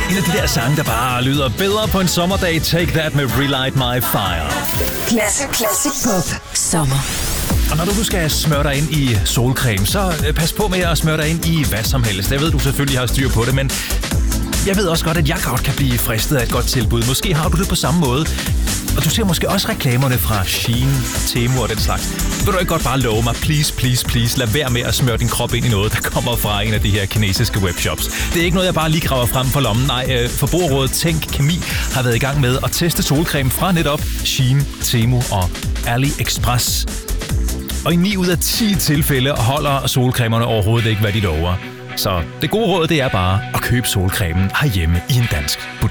En af de der sange, der bare lyder bedre på en sommerdag. Take That med Relight My Fire. Classic pop. Sommer. Og når du nu skal smøre dig ind i solcreme, så pas på med at smøre dig ind i hvad som helst. Jeg ved, du selvfølgelig har styr på det, men jeg ved også godt, at jeg godt kan blive fristet af et godt tilbud. Måske har du det på samme måde. Og du ser måske også reklamerne fra Shein, Temu og den slags. Vil du ikke godt bare love mig, please, lad være med at smøre din krop ind i noget, der kommer fra en af de her kinesiske webshops. Det er ikke noget, jeg bare lige graver frem for lommen. Nej, Forbrugerrådet Tænk Kemi har været i gang med at teste solcreme fra netop Shein, Temu og AliExpress. Og i 9 ud af 10 tilfælde holder solcremerne overhovedet ikke, hvad de lover. Så det gode råd, det er bare at købe solcremen herhjemme i en dansk butik.